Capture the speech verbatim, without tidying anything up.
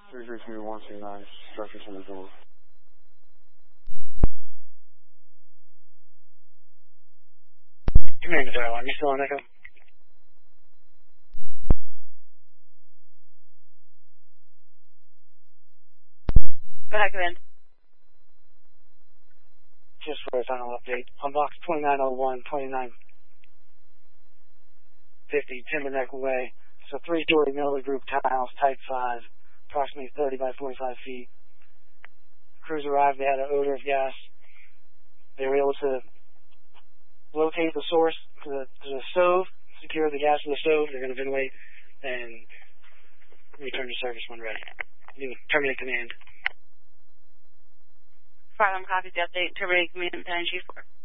three three two one two nine, structure center door. Commander Fire Alarm, you still on Echo? Go ahead, Command. Just for a final update, on box twenty-nine oh one, twenty-nine fifty, Timberneck Way, it's a three-story Miller Group townhouse, type five, approximately thirty by forty-five feet. Crews arrived, they had an odor of gas. They were able to locate the source to the, to the stove, secure the gas in the stove. They're going to ventilate and return to service when ready. You terminate command. Fire Alarm copies the update. Terminate command, nine G four.